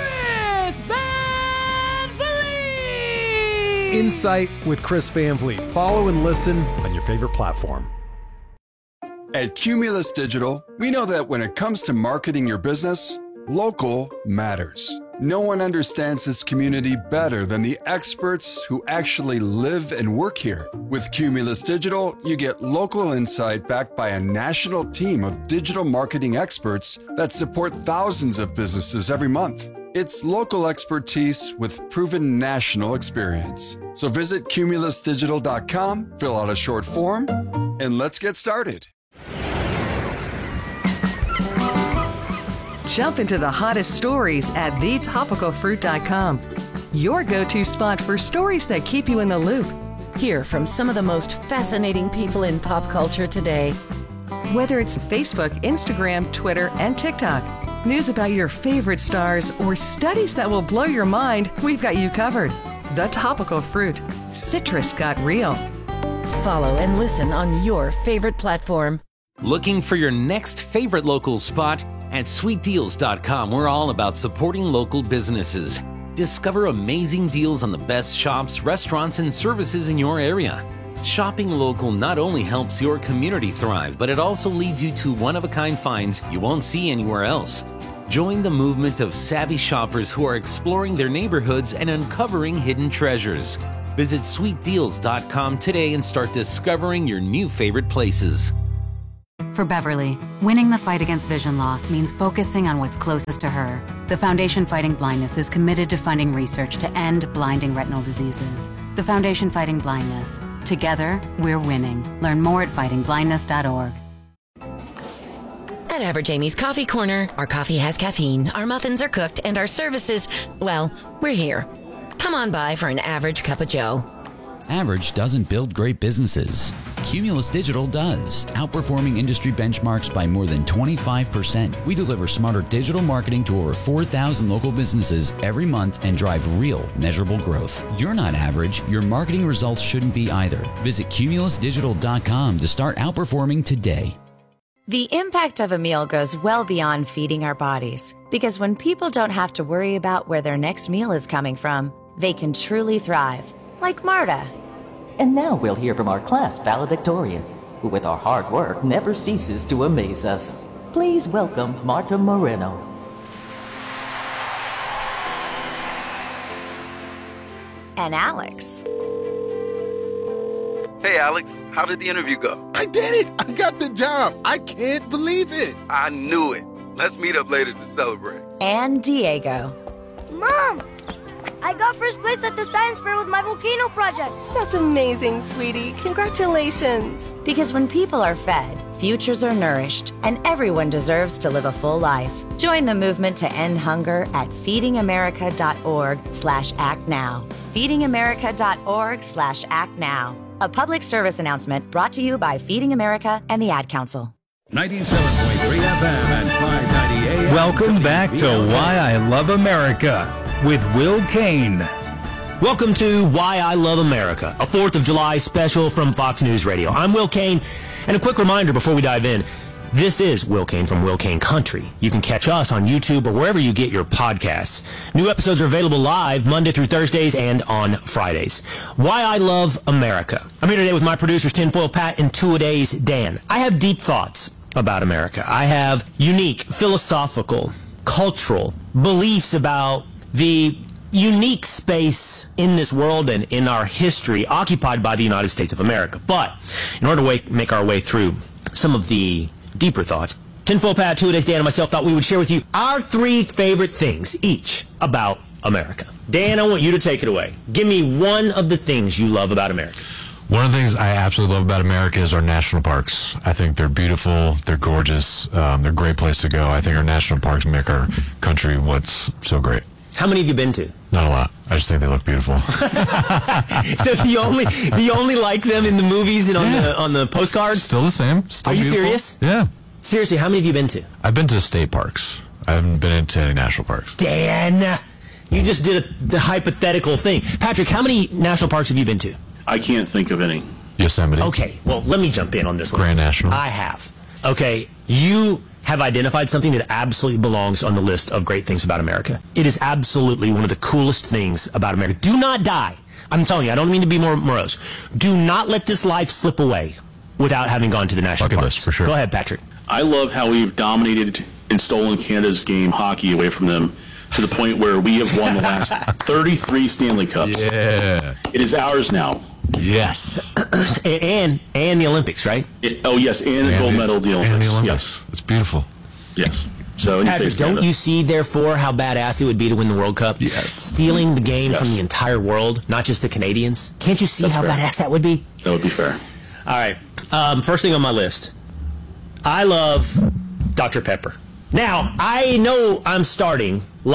Van Vliet! Insight with Chris Van Vliet. Follow and listen on your favorite platform. At Cumulus Digital, we know that when it comes to marketing your business, local matters. No one understands this community better than the experts who actually live and work here. With Cumulus Digital, you get local insight backed by a national team of digital marketing experts that support thousands of businesses every month. It's local expertise with proven national experience. So visit cumulus digital dot com, fill out a short form, and let's get started. Jump into the hottest stories at the topical fruit dot com. Your go-to spot for stories that keep you in the loop. Hear from some of the most fascinating people in pop culture today. Whether it's Facebook, Instagram, Twitter, and TikTok, news about your favorite stars, or studies that will blow your mind, we've got you covered. The Topical Fruit. Citrus got real. Follow and listen on your favorite platform. Looking for your next favorite local spot? At sweet deals dot com, we're all about supporting local businesses. Discover amazing deals on the best shops, restaurants, and services in your area. Shopping local not only helps your community thrive, but it also leads you to one-of-a-kind finds you won't see anywhere else. Join the movement of savvy shoppers who are exploring their neighborhoods and uncovering hidden treasures. Visit sweet deals dot com today and start discovering your new favorite places. For Beverly, winning the fight against vision loss means focusing on what's closest to her. The Foundation Fighting Blindness is committed to funding research to end blinding retinal diseases. The Foundation Fighting Blindness. Together, we're winning. Learn more at fighting blindness dot org. At Average Amy's Coffee Corner, our coffee has caffeine, our muffins are cooked, and our services, well, we're here. Come on by for an average cup of joe. Average doesn't build great businesses. Cumulus Digital does, outperforming industry benchmarks by more than twenty-five percent. We deliver smarter digital marketing to over four thousand local businesses every month and drive real, measurable growth. You're not average. Your marketing results shouldn't be either. Visit cumulus digital dot com to start outperforming today. The impact of a meal goes well beyond feeding our bodies, because when people don't have to worry about where their next meal is coming from, they can truly thrive. Like Marta. And now we'll hear from our class valedictorian, who with our hard work never ceases to amaze us. Please welcome Marta Moreno. And Alex. Hey Alex, how did the interview go? I did it! I got the job! I can't believe it! I knew it. Let's meet up later to celebrate. And Diego. Mom! I got first place at the science fair with my volcano project. That's amazing, sweetie. Congratulations. Because when people are fed, futures are nourished, and everyone deserves to live a full life. Join the movement to end hunger at feeding america dot org slash act now. feeding america dot org slash act now. A public service announcement brought to you by Feeding America and the Ad Council. ninety-seven point three F M and five ninety A M. Welcome back to Why I Love America with Will Kane. Welcome to Why I Love America, a fourth of July special from Fox News Radio. I'm Will Kane, and a quick reminder before we dive in, this is Will Kane from Will Kane Country. You can catch us on YouTube or wherever you get your podcasts. New episodes are available live Monday through Thursdays and on Fridays. Why I Love America. I'm here today with my producers, Tinfoil Pat and Two-A-Days Dan. I have deep thoughts about America. I have unique, philosophical, cultural beliefs about the unique space in this world and in our history occupied by the United States of America. But in order to wake, make our way through some of the deeper thoughts, Tinfoil Pat, Two-A-Days Dan, and myself thought we would share with you our three favorite things each about America. Dan, I want you to take it away. Give me one of the things you love about America. One of the things I absolutely love about America is our national parks. I think they're beautiful, they're gorgeous, um, they're a great place to go. I think our national parks make our country what's so great. How many have you been to? Not a lot. I just think they look beautiful. So you only you only like them in the movies and on yeah. the on the postcards? Still the same. Still Are you beautiful. serious? Yeah. Seriously, how many have you been to? I've been to state parks. I haven't been into any national parks. Dan, you just did a, the hypothetical thing. Patrick, how many national parks have you been to? I can't think of any. Yosemite. Okay, well, let me jump in on this one. Grand National. I have. Okay, you have identified something that absolutely belongs on the list of great things about America. It is absolutely one of the coolest things about America. Do not die. I'm telling you, I don't mean to be more morose. Do not let this life slip away without having gone to the national Bucket parks. list, for sure. Go ahead, Patrick. I love how we've dominated and stolen Canada's game hockey away from them to the point where we have won the last thirty-three Stanley Cups. Yeah. It is ours now. Yes. and, and and the Olympics, right? It, oh, yes, and, and the gold medal the Olympics. And the Olympics. Yes. It's beautiful. Yes. So, Patrick, don't you see, therefore, how badass it would be to win the World Cup? Yes. Stealing the game yes. from the entire world, not just the Canadians. Can't you see That's how fair. badass that would be? That would be fair. All right. Um, first thing on my list. I love Doctor Pepper. Now, I know I'm starting light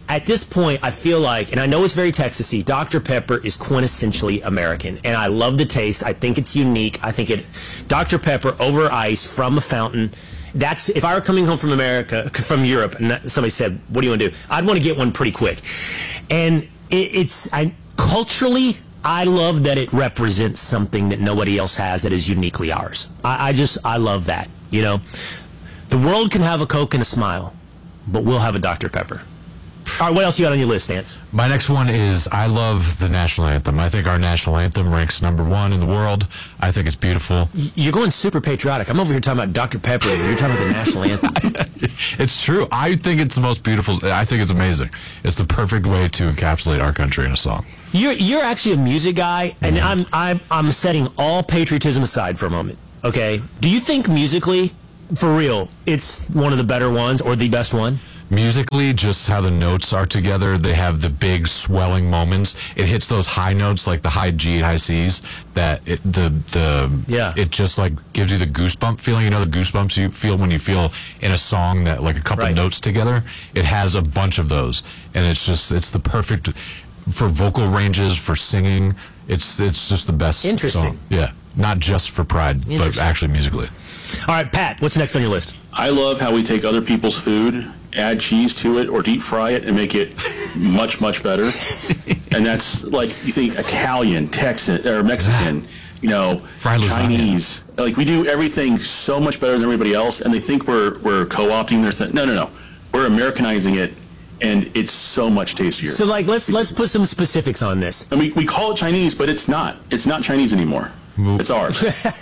at this point, I feel like, and I know it's very Texas-y, Doctor Pepper is quintessentially American, and I love the taste. I think it's unique. I think it, Doctor Pepper over ice from a fountain. That's if I were coming home from America, from Europe, and that, somebody said, "What do you want to do?" I'd want to get one pretty quick. And it, it's I, culturally, I love that it represents something that nobody else has that is uniquely ours. I, I just I love that. You know, the world can have a Coke and a smile, but we'll have a Doctor Pepper. All right, what else you got on your list, Stance? My next one is I love the national anthem. I think our national anthem ranks number one in the world. I think it's beautiful. You're going super patriotic. I'm over here talking about Doctor Pepper, and you're talking about the national anthem. It's true. I think it's the most beautiful. I think it's amazing. It's the perfect way to encapsulate our country in a song. You're you're actually a music guy, and mm-hmm. I'm I'm I'm setting all patriotism aside for a moment. Okay, do you think musically, for real, it's one of the better ones or the best one? Musically, just how the notes are together, they have the big swelling moments. It hits those high notes, like the high G and high C's, that it, the the yeah. it just like gives you the goosebump feeling. You know the goosebumps you feel when you feel in a song that like a couple right. notes together. It has a bunch of those, and it's just it's the perfect for vocal ranges, for singing. It's it's just the best Interesting. song. Yeah, not just for pride, but actually musically. All right, Pat, what's next on your list? I love how we take other people's food, add cheese to it, or deep fry it, and make it much, much better. And that's like, you think Italian, Texan, or Mexican, you know, Fried Chinese. lasagna. Like, we do everything so much better than everybody else, and they think we're we're co-opting their thing. No, no, no. We're Americanizing it, and it's so much tastier. So, like, let's let's put some specifics on this. And we, we call it Chinese, but it's not. It's not Chinese anymore. It's ours.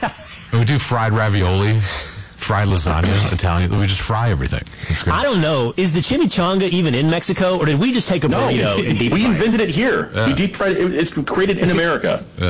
We do fried ravioli, fried lasagna, Italian. We just fry everything. It's great. I don't know. Is the chimichanga even in Mexico, or did we just take a burrito no, and deep we fry invented it? it here. Yeah. We deep fried it. It's created in America. Yeah.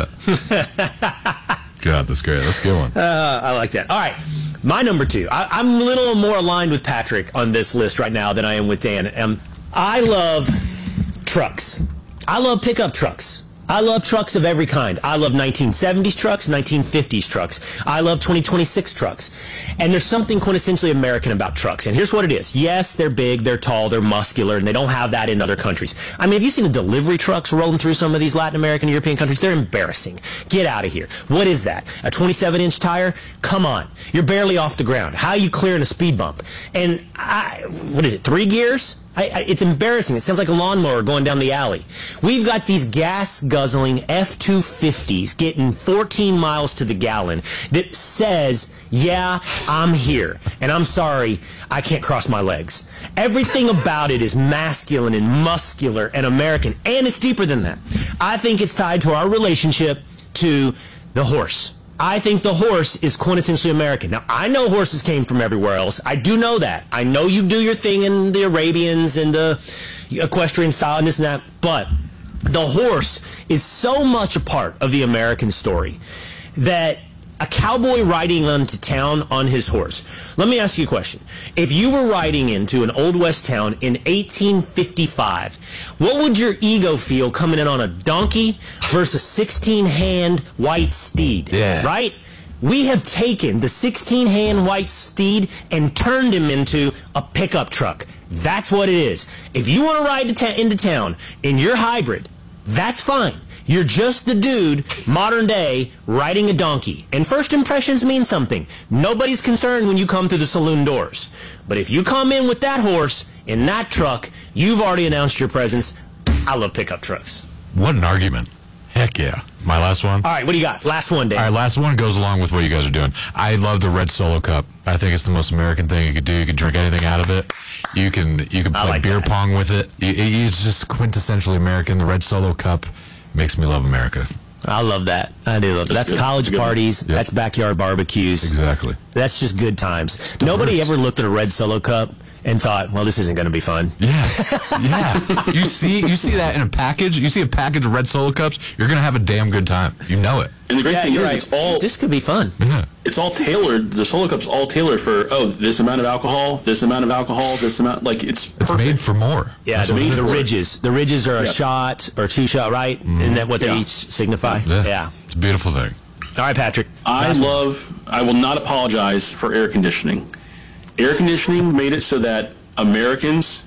God, that's great. That's a good one. Uh, I like that. All right. My number two. I, I'm a little more aligned with Patrick on this list right now than I am with Dan. Um, I love trucks. I love pickup trucks. I love trucks of every kind. I love nineteen seventies trucks, nineteen fifties trucks. I love twenty twenty-six trucks. And there's something quintessentially American about trucks. And here's what it is. Yes, they're big, they're tall, they're muscular, and they don't have that in other countries. I mean, have you seen the delivery trucks rolling through some of these Latin American, European countries? They're embarrassing. Get out of here. What is that? A twenty-seven inch tire? Come on. You're barely off the ground. How are you clearing a speed bump? And I, what is it, three gears? I, I, it's embarrassing. It sounds like a lawnmower going down the alley. We've got these gas-guzzling F two fifties getting fourteen miles to the gallon that says, yeah, I'm here, and I'm sorry, I can't cross my legs. Everything about it is masculine and muscular and American, and it's deeper than that. I think it's tied to our relationship to the horse. I think the horse is quintessentially American. Now, I know horses came from everywhere else. I do know that. I know you do your thing in the Arabians and the equestrian style and this and that, but the horse is so much a part of the American story that a cowboy riding into town on his horse. Let me ask you a question. If you were riding into an Old West town in eighteen fifty-five, what would your ego feel coming in on a donkey versus a sixteen-hand white steed? Yeah. Right? We have taken the sixteen-hand white steed and turned him into a pickup truck. That's what it is. If you want to ride to ta- into town in your hybrid, that's fine. You're just the dude, modern day, riding a donkey. And first impressions mean something. Nobody's concerned when you come through the saloon doors. But if you come in with that horse, in that truck, you've already announced your presence. I love pickup trucks. What an argument. Heck yeah. My last one? All right, what do you got? Last one, Dave. All right, last one goes along with what you guys are doing. I love the red Solo Cup. I think it's the most American thing you could do. You can drink anything out of it. You can you can play like beer that. pong with it. It's just quintessentially American. The red Solo Cup makes me love America. I love that. I do love that. That's, good. college Good. parties. Yep. That's backyard barbecues. Exactly. That's just good times. Nobody ever looked at a red Solo Cup and thought, well, this isn't going to be fun. Yeah. Yeah. You see you see that in a package. You see a package of red Solo Cups, you're going to have a damn good time. You know it. And the great Yeah, thing is, you're right. it's all This could be fun. Yeah. it's all tailored. The Solo Cup's all tailored for oh, this amount of alcohol, this amount of alcohol, this amount. Like it's It's perfect. made for more. Yeah, It's the, made the for it. ridges. The ridges are a Yes. shot or two shot, right? Isn't that what they Yeah. each signify? Yeah. It's a beautiful thing. All right, Patrick. I Last one. love. I will not apologize for air conditioning. Air conditioning made it so that Americans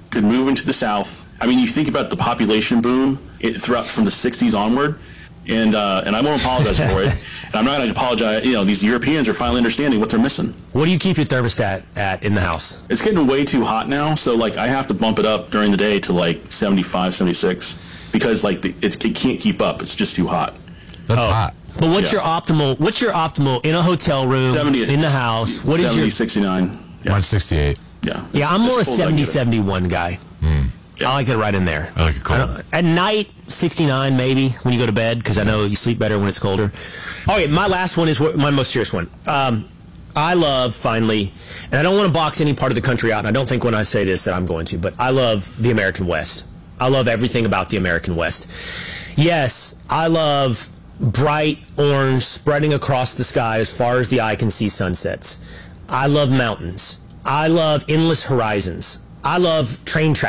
could move into the South. I mean, you think about the population boom it, throughout from the sixties onward, and uh, and I won't apologize for it. And I'm not going to apologize. You know, these Europeans are finally understanding what they're missing. What do you keep your thermostat at in the house? It's getting way too hot now, so like I have to bump it up during the day to like seventy-five, seventy-six because like the, it, it can't keep up. It's just too hot. That's oh. hot. But what's Yeah. your optimal? What's your optimal in a hotel room, seventy in the house? What is seventy, your sixty-nine? Yeah. Mine's sixty-eight. Yeah. Yeah, It's- I'm more a it's cold, I seventy, get it. seventy-one guy. Mm. I like it right in there. I like it cold. I don't- At night, sixty-nine maybe when you go to bed because I know you sleep better when it's colder. Okay, my last one is wh- my most serious one. Um, I love, finally, and I don't want to box any part of the country out, and I don't think when I say this that I'm going to, but I love the American West. I love everything about the American West. Yes, I love bright orange spreading across the sky as far as the eye can see sunsets. I love mountains. I love endless horizons. I love train tracks.